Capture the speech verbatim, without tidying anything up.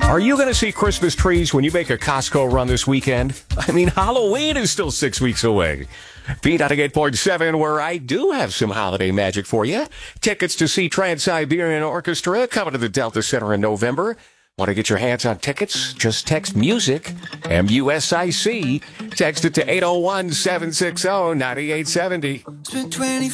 Are you going to see Christmas trees when you make a Costco run this weekend? I mean, Halloween is still six weeks away. B ninety-eight point seven, where I do have some holiday magic for you. Tickets to see Trans-Siberian Orchestra coming to the Delta Center in November. Want to get your hands on tickets? Just text MUSIC, M U S I C. Text it to eight oh one, seven six oh, nine eight seven oh.